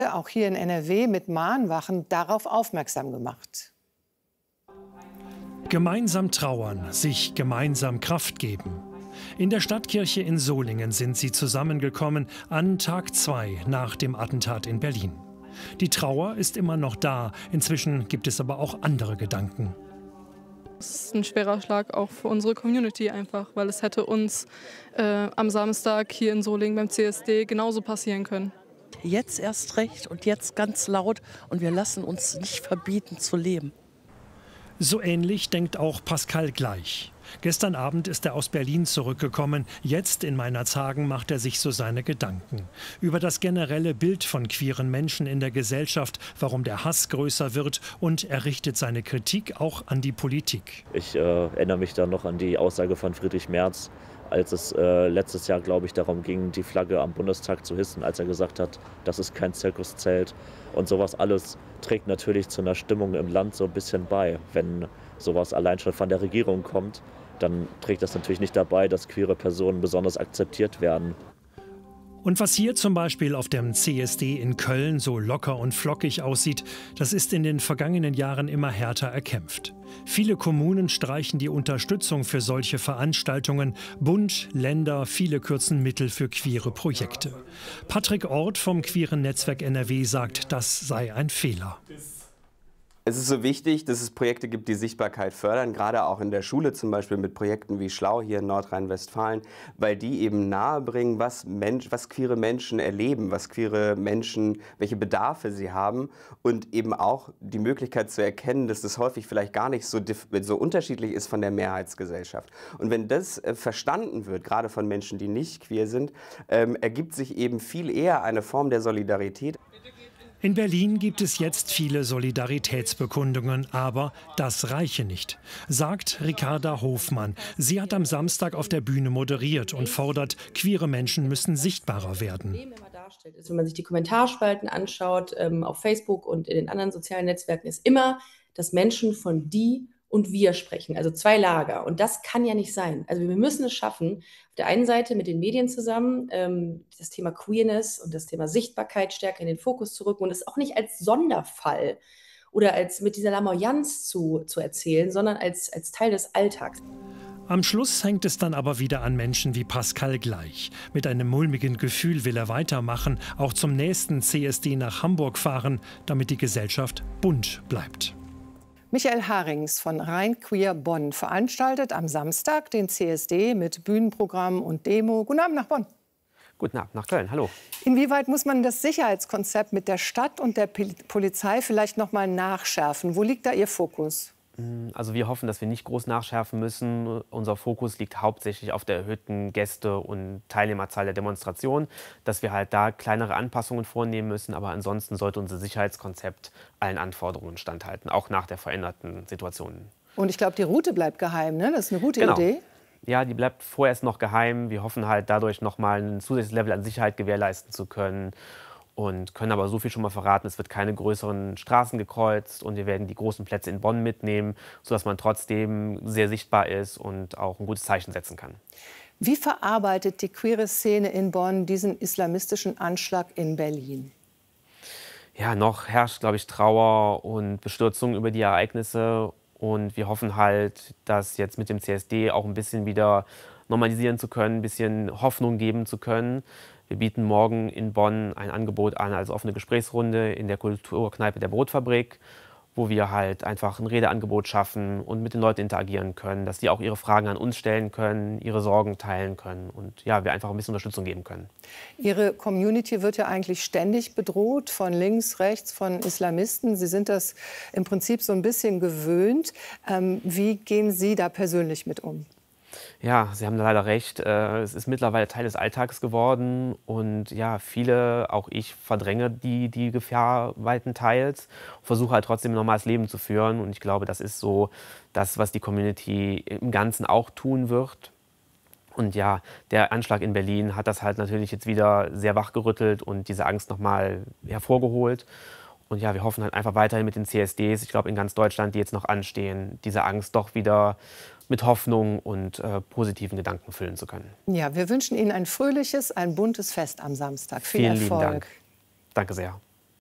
auch hier in NRW mit Mahnwachen darauf aufmerksam gemacht. Gemeinsam trauern, sich gemeinsam Kraft geben. In der Stadtkirche in Solingen sind sie zusammengekommen an Tag 2 nach dem Attentat in Berlin. Die Trauer ist immer noch da, inzwischen gibt es aber auch andere Gedanken. Es ist ein schwerer Schlag auch für unsere Community einfach, weil es hätte uns am Samstag hier in Solingen beim CSD genauso passieren können. Jetzt erst recht und jetzt ganz laut und wir lassen uns nicht verbieten zu leben. So ähnlich denkt auch Pascal Gleich. Gestern Abend ist er aus Berlin zurückgekommen. Jetzt in Meinerzhagen macht er sich so seine Gedanken. Über das generelle Bild von queeren Menschen in der Gesellschaft, warum der Hass größer wird, und er richtet seine Kritik auch an die Politik. Ich erinnere mich dann noch an die Aussage von Friedrich Merz, als es letztes Jahr, glaube ich, darum ging, die Flagge am Bundestag zu hissen, als er gesagt hat, das ist kein Zirkuszelt. Und sowas alles trägt natürlich zu einer Stimmung im Land so ein bisschen bei. Wenn sowas allein schon von der Regierung kommt, dann trägt das natürlich nicht dabei, dass queere Personen besonders akzeptiert werden. Und was hier zum Beispiel auf dem CSD in Köln so locker und flockig aussieht, das ist in den vergangenen Jahren immer härter erkämpft. Viele Kommunen streichen die Unterstützung für solche Veranstaltungen. Bund, Länder, viele kürzen Mittel für queere Projekte. Patrick Ort vom Queeren Netzwerk NRW sagt, das sei ein Fehler. Es ist so wichtig, dass es Projekte gibt, die Sichtbarkeit fördern, gerade auch in der Schule zum Beispiel mit Projekten wie Schlau hier in Nordrhein-Westfalen, weil die eben nahebringen, was queere Menschen erleben, was queere Menschen, welche Bedarfe sie haben und eben auch die Möglichkeit zu erkennen, dass das häufig vielleicht gar nicht so unterschiedlich ist von der Mehrheitsgesellschaft. Und wenn das verstanden wird, gerade von Menschen, die nicht queer sind, ergibt sich eben viel eher eine Form der Solidarität. In Berlin gibt es jetzt viele Solidaritätsbekundungen, aber das reiche nicht, sagt Ricarda Hofmann. Sie hat am Samstag auf der Bühne moderiert und fordert, queere Menschen müssen sichtbarer werden. Wenn man sich die Kommentarspalten anschaut, auf Facebook und in den anderen sozialen Netzwerken, ist immer, dass Menschen von die und wir sprechen, also zwei Lager. Und das kann ja nicht sein. Also wir müssen es schaffen, auf der einen Seite mit den Medien zusammen das Thema Queerness und das Thema Sichtbarkeit stärker in den Fokus zu rücken und es auch nicht als Sonderfall oder als mit dieser Lamoyanz zu erzählen, sondern als Teil des Alltags. Am Schluss hängt es dann aber wieder an Menschen wie Pascal Gleich. Mit einem mulmigen Gefühl will er weitermachen, auch zum nächsten CSD nach Hamburg fahren, damit die Gesellschaft bunt bleibt. Michael Harings von Rhein Queer Bonn veranstaltet am Samstag den CSD mit Bühnenprogramm und Demo. Guten Abend nach Bonn. Guten Abend nach Köln. Hallo. Inwieweit muss man das Sicherheitskonzept mit der Stadt und der Polizei vielleicht noch mal nachschärfen? Wo liegt da Ihr Fokus? Also wir hoffen, dass wir nicht groß nachschärfen müssen. Unser Fokus liegt hauptsächlich auf der erhöhten Gäste- und Teilnehmerzahl der Demonstration, dass wir halt da kleinere Anpassungen vornehmen müssen. Aber ansonsten sollte unser Sicherheitskonzept allen Anforderungen standhalten, auch nach der veränderten Situation. Und ich glaube, die Route bleibt geheim, ne? Das ist eine gute Idee. Ja, die bleibt vorerst noch geheim. Wir hoffen halt dadurch noch mal ein zusätzliches Level an Sicherheit gewährleisten zu können. Und können aber so viel schon mal verraten, es wird keine größeren Straßen gekreuzt und wir werden die großen Plätze in Bonn mitnehmen, sodass man trotzdem sehr sichtbar ist und auch ein gutes Zeichen setzen kann. Wie verarbeitet die queere Szene in Bonn diesen islamistischen Anschlag in Berlin? Ja, noch herrscht, glaube ich, Trauer und Bestürzung über die Ereignisse. Und wir hoffen halt, dass jetzt mit dem CSD auch ein bisschen wieder normalisieren zu können, ein bisschen Hoffnung geben zu können. Wir bieten morgen in Bonn ein Angebot an als offene Gesprächsrunde in der Kulturkneipe der Brotfabrik, wo wir halt einfach ein Redeangebot schaffen und mit den Leuten interagieren können, dass die auch ihre Fragen an uns stellen können, ihre Sorgen teilen können und ja, wir einfach ein bisschen Unterstützung geben können. Ihre Community wird ja eigentlich ständig bedroht von links, rechts, von Islamisten. Sie sind das im Prinzip so ein bisschen gewöhnt. Wie gehen Sie da persönlich mit um? Ja, Sie haben leider recht. Es ist mittlerweile Teil des Alltags geworden und ja, viele, auch ich, verdränge die Gefahr weitenteils und versuche halt trotzdem ein normales Leben zu führen. Und ich glaube, das ist so das, was die Community im Ganzen auch tun wird. Und ja, der Anschlag in Berlin hat das halt natürlich jetzt wieder sehr wachgerüttelt und diese Angst nochmal hervorgeholt. Und ja, wir hoffen halt einfach weiterhin mit den CSDs, ich glaube in ganz Deutschland, die jetzt noch anstehen, diese Angst doch wieder mit Hoffnung und positiven Gedanken füllen zu können. Ja, wir wünschen Ihnen ein fröhliches, ein buntes Fest am Samstag. Viel Erfolg. Vielen lieben Dank. Danke sehr.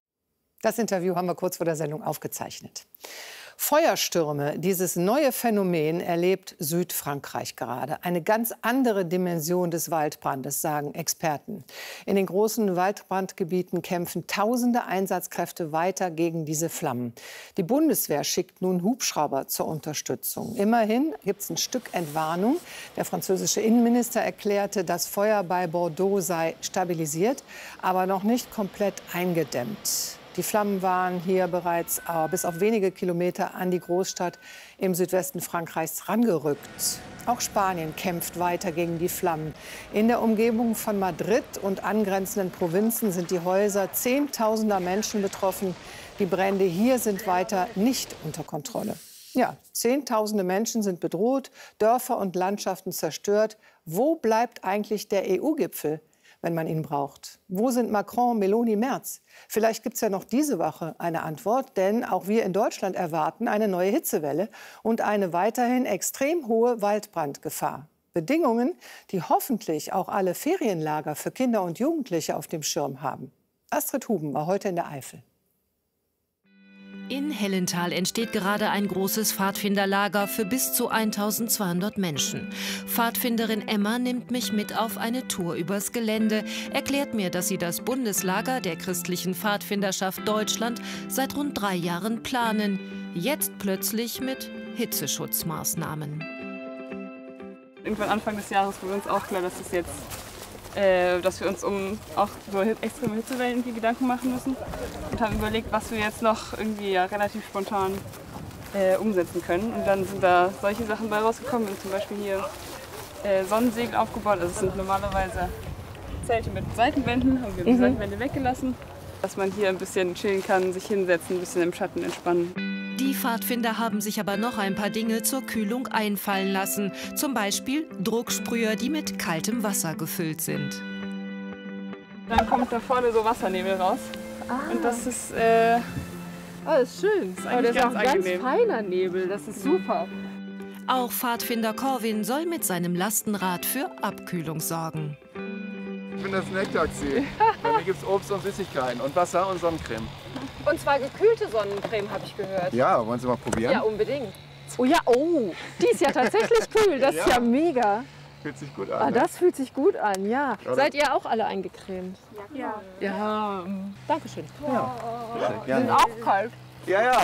Das Interview haben wir kurz vor der Sendung aufgezeichnet. Feuerstürme, dieses neue Phänomen erlebt Südfrankreich gerade. Eine ganz andere Dimension des Waldbrandes, sagen Experten. In den großen Waldbrandgebieten kämpfen tausende Einsatzkräfte weiter gegen diese Flammen. Die Bundeswehr schickt nun Hubschrauber zur Unterstützung. Immerhin gibt es ein Stück Entwarnung. Der französische Innenminister erklärte, das Feuer bei Bordeaux sei stabilisiert, aber noch nicht komplett eingedämmt. Die Flammen waren hier bereits bis auf wenige Kilometer an die Großstadt im Südwesten Frankreichs rangerückt. Auch Spanien kämpft weiter gegen die Flammen. In der Umgebung von Madrid und angrenzenden Provinzen sind die Häuser Zehntausender Menschen betroffen. Die Brände hier sind weiter nicht unter Kontrolle. Ja, Zehntausende Menschen sind bedroht, Dörfer und Landschaften zerstört. Wo bleibt eigentlich der EU-Gipfel, wenn man ihn braucht? Wo sind Macron, Meloni, Merz? Vielleicht gibt es ja noch diese Woche eine Antwort, denn auch wir in Deutschland erwarten eine neue Hitzewelle und eine weiterhin extrem hohe Waldbrandgefahr. Bedingungen, die hoffentlich auch alle Ferienlager für Kinder und Jugendliche auf dem Schirm haben. Astrid Huben war heute in der Eifel. In Hellental entsteht gerade ein großes Pfadfinderlager für bis zu 1200 Menschen. Pfadfinderin Emma nimmt mich mit auf eine Tour übers Gelände, erklärt mir, dass sie das Bundeslager der christlichen Pfadfinderschaft Deutschland seit rund 3 Jahren planen. Jetzt plötzlich mit Hitzeschutzmaßnahmen. Irgendwann Anfang des Jahres wurde uns auch klar, dass wir uns um auch so extreme Hitzewellen irgendwie Gedanken machen müssen und haben überlegt, was wir jetzt noch irgendwie relativ spontan umsetzen können. Und dann sind da solche Sachen bei rausgekommen, wie zum Beispiel hier Sonnensegel aufgebaut. Also es sind normalerweise Zelte mit Seitenwänden, haben wir die Seitenwände weggelassen, dass man hier ein bisschen chillen kann, sich hinsetzen, ein bisschen im Schatten entspannen. Die Pfadfinder haben sich aber noch ein paar Dinge zur Kühlung einfallen lassen. Zum Beispiel Drucksprüher, die mit kaltem Wasser gefüllt sind. Dann kommt da vorne so Wassernebel raus. Und das ist, das ist schön. Das ist aber das ist auch ein ganz angenehm. feiner Nebel, das ist super. Auch Pfadfinder Corwin soll mit seinem Lastenrad für Abkühlung sorgen. Ich bin das Snacktaxi. Bei mir gibt es Obst und Süßigkeiten und Wasser und Sonnencreme. Und zwar gekühlte Sonnencreme, habe ich gehört. Ja, wollen Sie mal probieren? Ja, unbedingt. Oh ja, oh, die ist ja tatsächlich kühl, das ist ja mega. Fühlt sich gut an. Ah, das fühlt sich gut an, ja. Oder? Seid ihr auch alle eingecremt? Ja. Ja. Dankeschön. Ja, sehr Sind gerne. auch kalt. Ja, ja.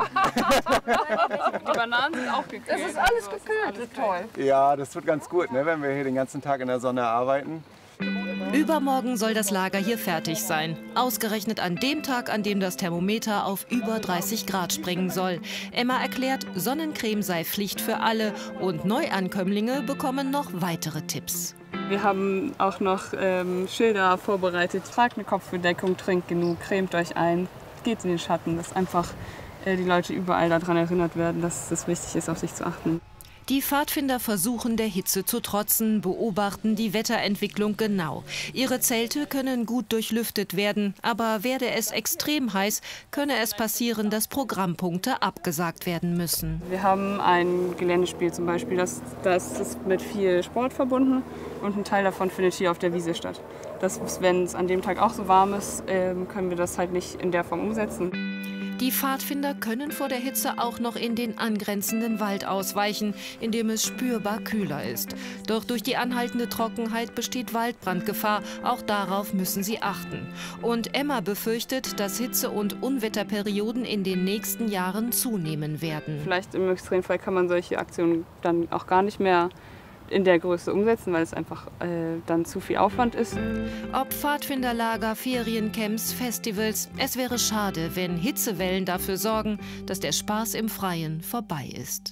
Die Bananen sind auch gekühlt. Das ist alles gekühlt, toll. Ja, das tut ganz gut, ne, wenn wir hier den ganzen Tag in der Sonne arbeiten. Übermorgen soll das Lager hier fertig sein. Ausgerechnet an dem Tag, an dem das Thermometer auf über 30 Grad springen soll. Emma erklärt, Sonnencreme sei Pflicht für alle und Neuankömmlinge bekommen noch weitere Tipps. Wir haben auch noch Schilder vorbereitet. Tragt eine Kopfbedeckung, trinkt genug, cremt euch ein, geht in den Schatten, dass einfach die Leute überall daran erinnert werden, dass es wichtig ist, auf sich zu achten. Die Pfadfinder versuchen, der Hitze zu trotzen, beobachten die Wetterentwicklung genau. Ihre Zelte können gut durchlüftet werden, aber werde es extrem heiß, könne es passieren, dass Programmpunkte abgesagt werden müssen. Wir haben ein Geländespiel zum Beispiel, das ist mit viel Sport verbunden und ein Teil davon findet hier auf der Wiese statt. Wenn es an dem Tag auch so warm ist, können wir das halt nicht in der Form umsetzen. Die Pfadfinder können vor der Hitze auch noch in den angrenzenden Wald ausweichen, in dem es spürbar kühler ist. Doch durch die anhaltende Trockenheit besteht Waldbrandgefahr. Auch darauf müssen sie achten. Und Emma befürchtet, dass Hitze- und Unwetterperioden in den nächsten Jahren zunehmen werden. Vielleicht im Extremfall kann man solche Aktionen dann auch gar nicht mehr in der Größe umsetzen, weil es einfach dann zu viel Aufwand ist. Ob Pfadfinderlager, Feriencamps, Festivals, es wäre schade, wenn Hitzewellen dafür sorgen, dass der Spaß im Freien vorbei ist.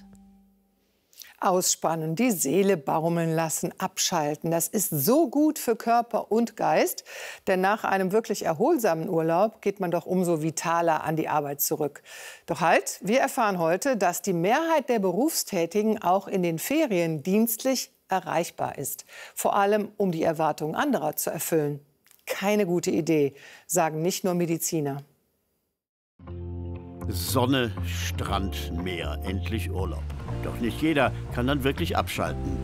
Ausspannen, die Seele baumeln lassen, abschalten. Das ist so gut für Körper und Geist, denn nach einem wirklich erholsamen Urlaub geht man doch umso vitaler an die Arbeit zurück. Doch halt, wir erfahren heute, dass die Mehrheit der Berufstätigen auch in den Ferien dienstlich erreichbar ist. Vor allem, um die Erwartungen anderer zu erfüllen. Keine gute Idee, sagen nicht nur Mediziner. Sonne, Strand, Meer, endlich Urlaub. Doch nicht jeder kann dann wirklich abschalten.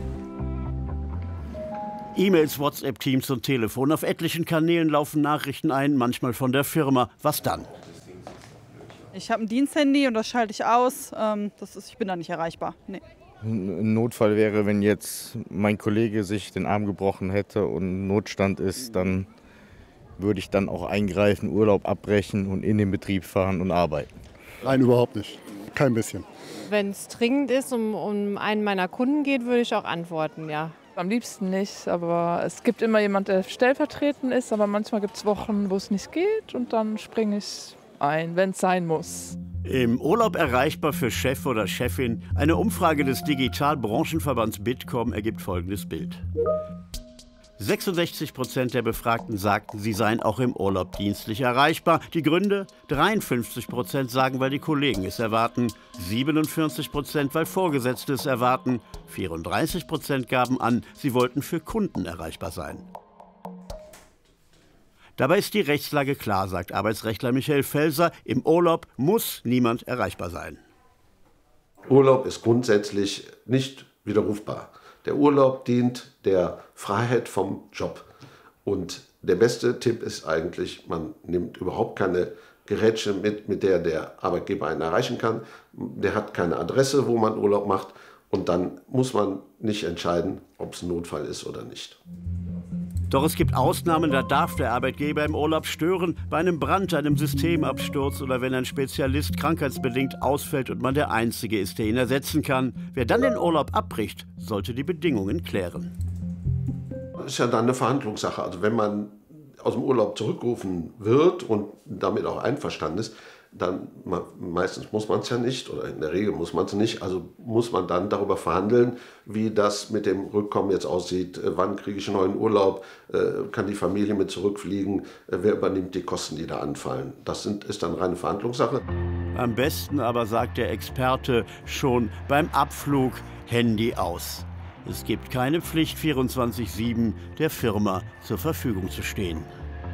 E-Mails, WhatsApp, Teams und Telefon. Auf etlichen Kanälen laufen Nachrichten ein, manchmal von der Firma. Was dann? Ich habe ein Diensthandy und das schalte ich aus. Ich bin da nicht erreichbar. Nee. Ein Notfall wäre, wenn jetzt mein Kollege sich den Arm gebrochen hätte und Notstand ist, dann würde ich dann auch eingreifen, Urlaub abbrechen und in den Betrieb fahren und arbeiten. Nein, überhaupt nicht. Kein bisschen. Wenn es dringend ist, um einen meiner Kunden geht, würde ich auch antworten, ja. Am liebsten nicht, aber es gibt immer jemand, der stellvertretend ist. Aber manchmal gibt es Wochen, wo es nicht geht und dann springe ich ein, wenn es sein muss. Im Urlaub erreichbar für Chef oder Chefin. Eine Umfrage des Digitalbranchenverbands Bitkom ergibt folgendes Bild. 66% der Befragten sagten, sie seien auch im Urlaub dienstlich erreichbar. Die Gründe? 53% sagen, weil die Kollegen es erwarten, 47%, weil Vorgesetzte es erwarten, 34% gaben an, sie wollten für Kunden erreichbar sein. Dabei ist die Rechtslage klar, sagt Arbeitsrechtler Michael Felser. Im Urlaub muss niemand erreichbar sein. Urlaub ist grundsätzlich nicht widerrufbar. Der Urlaub dient der Freiheit vom Job. Und der beste Tipp ist eigentlich, man nimmt überhaupt keine Gerätsche mit der der Arbeitgeber einen erreichen kann. Der hat keine Adresse, wo man Urlaub macht. Und dann muss man nicht entscheiden, ob es ein Notfall ist oder nicht. Doch es gibt Ausnahmen, da darf der Arbeitgeber im Urlaub stören. Bei einem Brand, einem Systemabsturz oder wenn ein Spezialist krankheitsbedingt ausfällt und man der Einzige ist, der ihn ersetzen kann. Wer dann den Urlaub abbricht, sollte die Bedingungen klären. Das ist ja dann eine Verhandlungssache. Also wenn man aus dem Urlaub zurückgerufen wird und damit auch einverstanden ist, dann meistens muss man es ja nicht oder in der Regel muss man es nicht. Also muss man dann darüber verhandeln, wie das mit dem Rückkommen jetzt aussieht. Wann kriege ich einen neuen Urlaub? Kann die Familie mit zurückfliegen? Wer übernimmt die Kosten, die da anfallen? Das ist dann reine Verhandlungssache. Am besten aber, sagt der Experte, schon beim Abflug Handy aus. Es gibt keine Pflicht, 24/7 der Firma zur Verfügung zu stehen.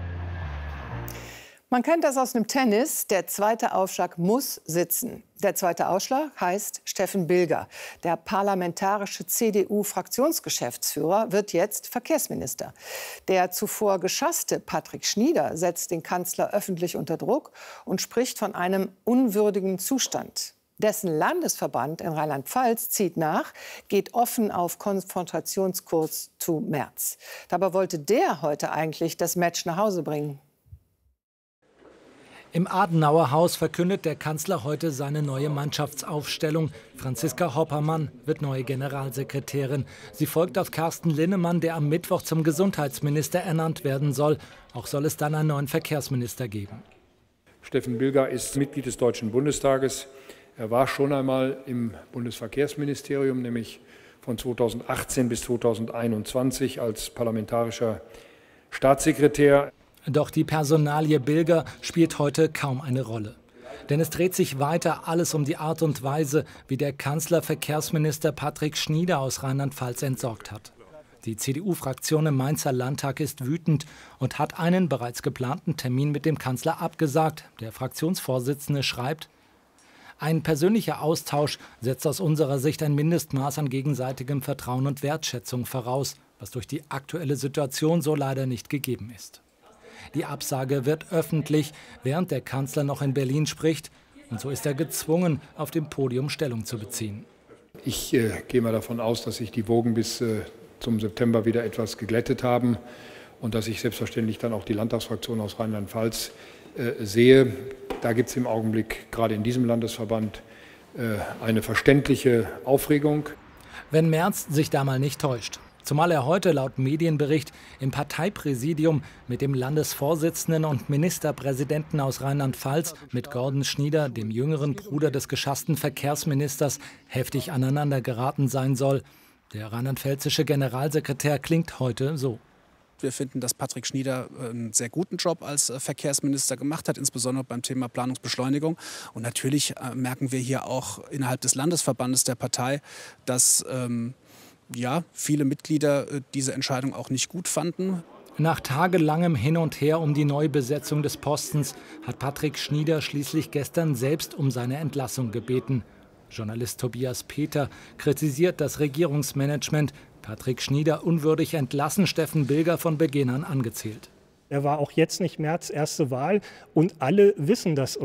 Man kennt das aus dem Tennis. Der zweite Aufschlag muss sitzen. Der zweite Aufschlag heißt Steffen Bilger. Der parlamentarische CDU-Fraktionsgeschäftsführer wird jetzt Verkehrsminister. Der zuvor geschasste Patrick Schnieder setzt den Kanzler öffentlich unter Druck und spricht von einem unwürdigen Zustand. Dessen Landesverband in Rheinland-Pfalz zieht nach, geht offen auf Konfrontationskurs zu Merz. Dabei wollte der heute eigentlich das Match nach Hause bringen. Im Adenauer Haus verkündet der Kanzler heute seine neue Mannschaftsaufstellung. Franziska Hoppermann wird neue Generalsekretärin. Sie folgt auf Carsten Linnemann, der am Mittwoch zum Gesundheitsminister ernannt werden soll. Auch soll es dann einen neuen Verkehrsminister geben. Steffen Bilger ist Mitglied des Deutschen Bundestages. Er war schon einmal im Bundesverkehrsministerium, nämlich von 2018 bis 2021 als parlamentarischer Staatssekretär. Doch die Personalie Bilger spielt heute kaum eine Rolle. Denn es dreht sich weiter alles um die Art und Weise, wie der Kanzler Verkehrsminister Patrick Schnieder aus Rheinland-Pfalz entsorgt hat. Die CDU-Fraktion im Mainzer Landtag ist wütend und hat einen bereits geplanten Termin mit dem Kanzler abgesagt. Der Fraktionsvorsitzende schreibt: Ein persönlicher Austausch setzt aus unserer Sicht ein Mindestmaß an gegenseitigem Vertrauen und Wertschätzung voraus, was durch die aktuelle Situation so leider nicht gegeben ist. Die Absage wird öffentlich, während der Kanzler noch in Berlin spricht. Und so ist er gezwungen, auf dem Podium Stellung zu beziehen. Ich gehe mal davon aus, dass sich die Wogen bis zum September wieder etwas geglättet haben und dass ich selbstverständlich dann auch die Landtagsfraktion aus Rheinland-Pfalz sehe. Da gibt es im Augenblick, gerade in diesem Landesverband, eine verständliche Aufregung. Wenn Merz sich da mal nicht täuscht. Zumal er heute laut Medienbericht im Parteipräsidium mit dem Landesvorsitzenden und Ministerpräsidenten aus Rheinland-Pfalz, mit Gordon Schnieder, dem jüngeren Bruder des geschassten Verkehrsministers, heftig aneinander geraten sein soll. Der rheinland-pfälzische Generalsekretär klingt heute so. Wir finden, dass Patrick Schnieder einen sehr guten Job als Verkehrsminister gemacht hat, insbesondere beim Thema Planungsbeschleunigung. Und natürlich merken wir hier auch innerhalb des Landesverbandes der Partei, dass viele Mitglieder diese Entscheidung auch nicht gut fanden. Nach tagelangem Hin und Her um die Neubesetzung des Postens hat Patrick Schnieder schließlich gestern selbst um seine Entlassung gebeten. Journalist Tobias Peter kritisiert das Regierungsmanagement. Patrick Schnieder unwürdig entlassen, Steffen Bilger von Beginn an angezählt. Er war auch jetzt nicht Merz' erste Wahl und alle wissen das.